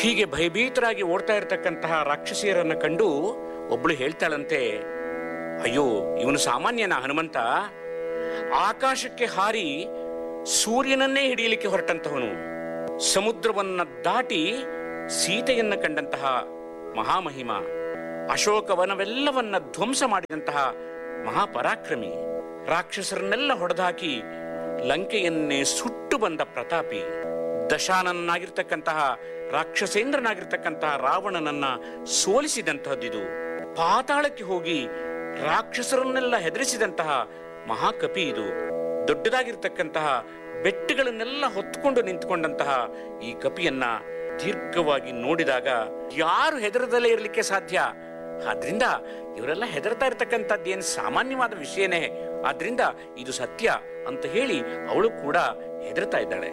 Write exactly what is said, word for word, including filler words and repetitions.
ಹೀಗೆ ಭಯಭೀತರಾಗಿ ಓಡ್ತಾ ಇರತಕ್ಕಂತಹ ರಾಕ್ಷಸಿಯರನ್ನು ಕಂಡು ಒಬ್ಬಳು ಹೇಳ್ತಾಳಂತೆ, ಅಯ್ಯೋ ಇವನು ಸಾಮಾನ್ಯನ ಹನುಮಂತ, ಆಕಾಶಕ್ಕೆ ಹಾರಿ ಸೂರ್ಯನನ್ನೇ ಹಿಡಿಯಲಿಕ್ಕೆ ಹೊರಟಂತಹವನು, ಸಮುದ್ರವನ್ನ ದಾಟಿ ಸೀತೆಯನ್ನ ಕಂಡಂತಹ ಮಹಾಮಹಿಮ, ಅಶೋಕವನವೆಲ್ಲವನ್ನ ಧ್ವಂಸ ಮಾಡಿದಂತಹ ಮಹಾಪರಾಕ್ರಮಿ, ರಾಕ್ಷಸರನ್ನೆಲ್ಲ ಹೊಡೆದಾಕಿ ಲಂಕೆಯನ್ನೇ ಸುಟ್ಟು ಬಂದ ಪ್ರತಾಪಿ, ದಶಾನನಾಗಿರ್ತಕ್ಕಂತಹ ರಾಕ್ಷಸೇಂದ್ರನಾಗಿರ್ತಕ್ಕಂತಹ ರಾವಣನನ್ನ ಸೋಲಿಸಿದಂತಹದ್ದಿದು, ಪಾತಾಳಕ್ಕೆ ಹೋಗಿ ರಾಕ್ಷಸರನ್ನೆಲ್ಲ ಹೆದರಿಸಿದಂತಹ ಮಹಾಕಪಿ ಇದು, ದೊಡ್ಡದಾಗಿರ್ತಕ್ಕಂತಹ ಬೆಟ್ಟಗಳನ್ನೆಲ್ಲ ಹೊತ್ತುಕೊಂಡು ನಿಂತುಕೊಂಡಂತಹ ಈ ಕಪಿಯನ್ನ ದೀರ್ಘವಾಗಿ ನೋಡಿದಾಗ ಯಾರು ಹೆದರದಲ್ಲೇ ಇರಲಿಕ್ಕೆ ಸಾಧ್ಯ? ಆದ್ರಿಂದ ಇವರೆಲ್ಲ ಹೆದರ್ತಾ ಇರತಕ್ಕಂಥದ್ದೇನು ಸಾಮಾನ್ಯವಾದ ವಿಷಯನೇ, ಆದ್ರಿಂದ ಇದು ಸತ್ಯ ಅಂತ ಹೇಳಿ ಅವಳು ಕೂಡ ಹೆದರ್ತಾ ಇದ್ದಾಳೆ.